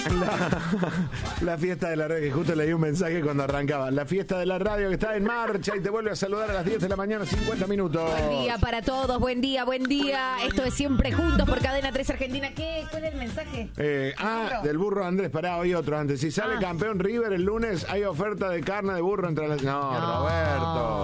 La fiesta de la radio, que justo leí un mensaje cuando arrancaba. La fiesta de la radio que está en marcha y te vuelve a saludar a las 10 de la mañana, 50 minutos. Buen día para todos, buen día, buen día. Esto es Siempre Juntos por Cadena 3 Argentina. ¿Cuál es el mensaje? Del burro Andrés, pará, hoy otro antes. Si sale campeón River el lunes, hay oferta de carne de burro entre las... No, Roberto.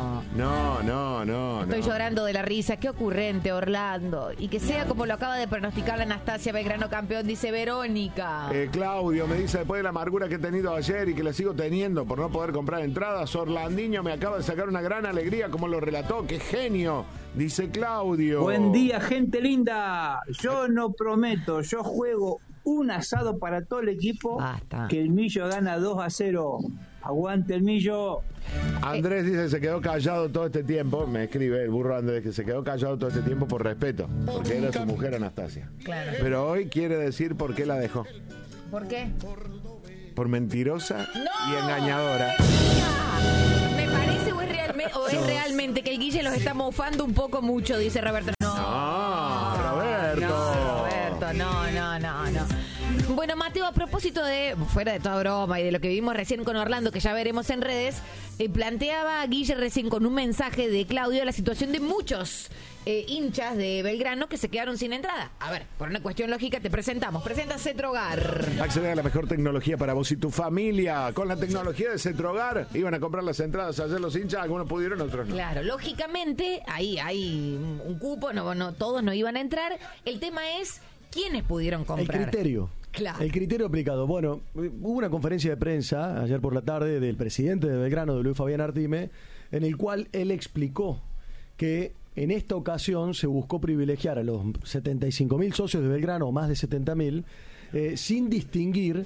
No. Estoy llorando de la risa. Qué ocurrente, Orlando. Y que sea como lo acaba de pronosticar la Anastasia Belgrano campeón, dice Verónica. Claudio me dice, después de la amargura que he tenido ayer y que la sigo teniendo por no poder comprar entradas, Orlandiño me acaba de sacar una gran alegría como lo relató. ¡Qué genio! Dice Claudio. Buen día, gente linda. Yo no prometo, yo juego un asado para todo el equipo. Basta. Que el Millo gana 2-0. Aguante el Millo. Andrés dice que se quedó callado todo este tiempo. Me escribe el burro Andrés que se quedó callado todo este tiempo por respeto, porque era su mujer Anastasia. Claro. Pero hoy quiere decir por qué la dejó. ¿Por qué? Por mentirosa y engañadora. Me parece o es realmente que el Guille los está mofando un poco mucho, dice Roberto. Roberto, no. Bueno, Mateo, a propósito de, fuera de toda broma y de lo que vimos recién con Orlando, que ya veremos en redes, planteaba Guille recién con un mensaje de Claudio la situación de muchos hinchas de Belgrano que se quedaron sin entrada. A ver, por una cuestión lógica te presentamos. Presenta Cetrogar. Accede a la mejor tecnología para vos y tu familia. Con la tecnología de Cetrogar iban a comprar las entradas ayer los hinchas, algunos pudieron, otros no. Claro, lógicamente ahí hay un cupo, no todos no iban a entrar. El tema es quiénes pudieron comprar. El criterio. Claro. El criterio aplicado. Bueno, hubo una conferencia de prensa ayer por la tarde del presidente de Belgrano, de Luis Fabián Artime, en el cual él explicó que en esta ocasión se buscó privilegiar a los 75.000 socios de Belgrano, o más de 70.000, sin distinguir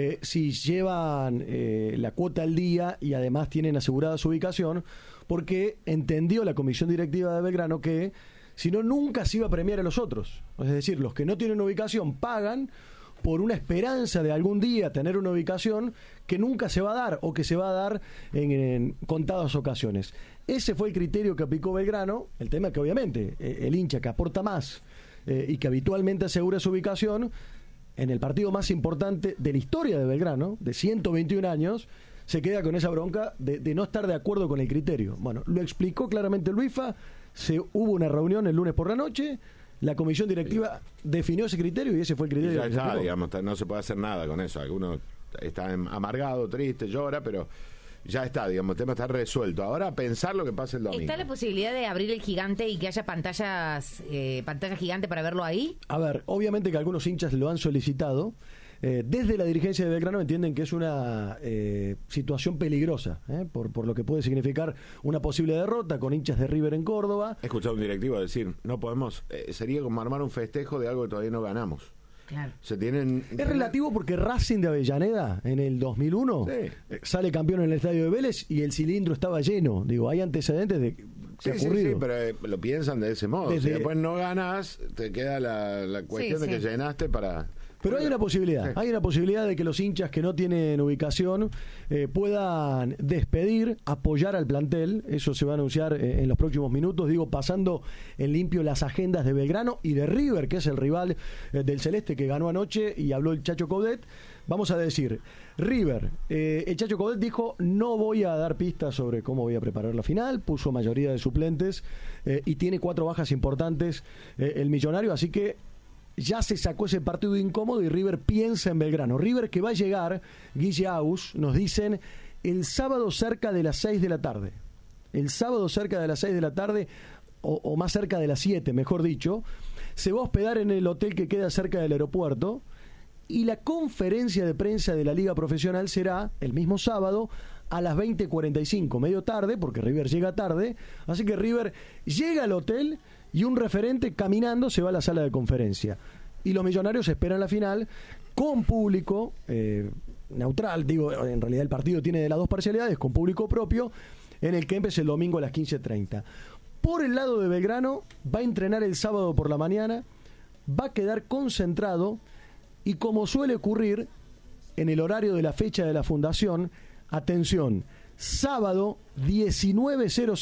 si llevan la cuota al día y además tienen asegurada su ubicación, porque entendió la comisión directiva de Belgrano que si no, nunca se iba a premiar a los otros. Es decir, los que no tienen ubicación pagan por una esperanza de algún día tener una ubicación que nunca se va a dar o que se va a dar en contadas ocasiones. Ese fue el criterio que aplicó Belgrano. El tema es que obviamente el hincha que aporta más y que habitualmente asegura su ubicación en el partido más importante de la historia de Belgrano, de 121 años, se queda con esa bronca de no estar de acuerdo con el criterio. Bueno, lo explicó claramente Luisfa. Hubo una reunión el lunes por la noche. La comisión directiva definió ese criterio y ese fue el criterio. Ya, digamos, no se puede hacer nada con eso. Alguno está amargado, triste, llora, pero ya está, digamos, el tema está resuelto. Ahora pensar lo que pasa el domingo. ¿Está la posibilidad de abrir el gigante y que haya pantalla gigante para verlo ahí? A ver, obviamente que algunos hinchas lo han solicitado. Desde la dirigencia de Belgrano entienden que es una situación peligrosa, por lo que puede significar una posible derrota con hinchas de River en Córdoba. He escuchado a un directivo decir, no podemos, sería como armar un festejo de algo que todavía no ganamos. Claro. Es relativo porque Racing de Avellaneda en el 2001 sale campeón en el estadio de Vélez y el cilindro estaba lleno. Digo, hay antecedentes de que ha ocurrido. Sí, pero lo piensan de ese modo. Si después no ganas, te queda la cuestión de que llenaste para... Pero hay una posibilidad de que los hinchas que no tienen ubicación puedan despedir, apoyar al plantel. Eso se va a anunciar en los próximos minutos, pasando en limpio las agendas de Belgrano y de River, que es el rival del Celeste que ganó anoche, y habló el Chacho Coudet. Vamos a decir, River, el Chacho Coudet dijo, no voy a dar pistas sobre cómo voy a preparar la final, puso mayoría de suplentes y tiene 4 bajas importantes el Millonario, así que ya se sacó ese partido incómodo y River piensa en Belgrano. River que va a llegar, Guille Aus, nos dicen, el sábado cerca de las 6 de la tarde. El sábado cerca de las 6 de la tarde, o más cerca de las 7, mejor dicho, se va a hospedar en el hotel que queda cerca del aeropuerto y la conferencia de prensa de la Liga Profesional será el mismo sábado a las 20:45, medio tarde, porque River llega tarde, así que River llega al hotel y un referente caminando se va a la sala de conferencia. Y los Millonarios esperan la final con público neutral, en realidad el partido tiene de las dos parcialidades, con público propio, en el Kempes el domingo a las 15:30. Por el lado de Belgrano, va a entrenar el sábado por la mañana, va a quedar concentrado y como suele ocurrir en el horario de la fecha de la fundación, atención, sábado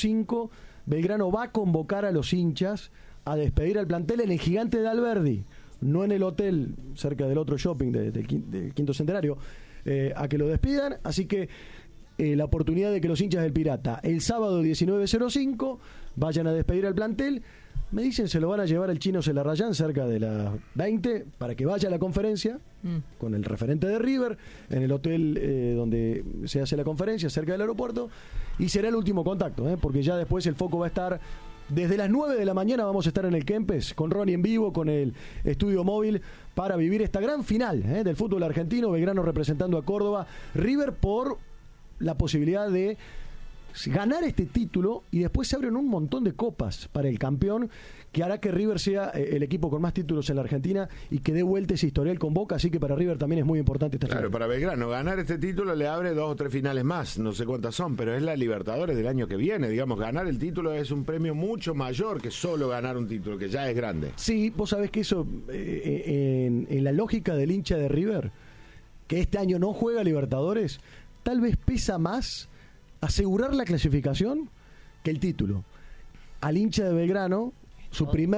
19:05, Belgrano va a convocar a los hinchas a despedir al plantel en el Gigante de Alberdi, no en el hotel cerca del otro shopping del Quinto Centenario, a que lo despidan. Así que la oportunidad de que los hinchas del Pirata el sábado 19:05 vayan a despedir al plantel. Me dicen se lo van a llevar el Chino Celarrayán cerca de las 20 para que vaya a la conferencia con el referente de River en el hotel donde se hace la conferencia, cerca del aeropuerto, y será el último contacto, porque ya después el foco va a estar desde las 9 de la mañana. Vamos a estar en el Kempes con Ronnie en vivo, con el estudio móvil, para vivir esta gran final del fútbol argentino. Belgrano representando a Córdoba, River por la posibilidad de ganar este título, y después se abren un montón de copas para el campeón, que hará que River sea el equipo con más títulos en la Argentina y que dé vuelta ese historial con Boca. Así que para River también es muy importante esta final. Claro, para Belgrano ganar este título le abre 2 o 3 finales más, no sé cuántas son, pero es la Libertadores del año que viene. Digamos, ganar el título es un premio mucho mayor que solo ganar un título, que ya es grande. Sí, vos sabés que eso, en la lógica del hincha de River, que este año no juega Libertadores, tal vez pesa más asegurar la clasificación que el título. Al hincha de Belgrano, su primer